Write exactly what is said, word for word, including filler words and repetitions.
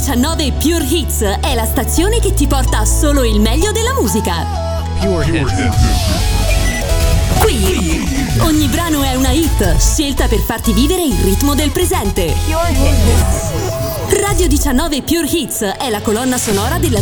diciannove Pure Hits è la stazione che ti porta solo il meglio della musica. Pure Hits. Qui ogni brano è una hit, scelta per farti vivere il ritmo del presente. Radio diciannove Pure Hits è la colonna sonora della